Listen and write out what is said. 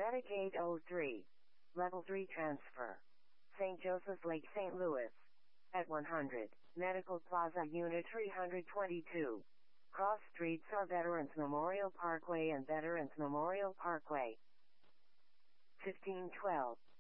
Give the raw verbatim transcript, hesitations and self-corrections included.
Medicaid oh three. Level three transfer. Saint Joseph's Lake, Saint Louis. At one hundred. Medical Plaza Unit three twenty-two. Cross streets are Veterans Memorial Parkway and Veterans Memorial Parkway. fifteen twelve.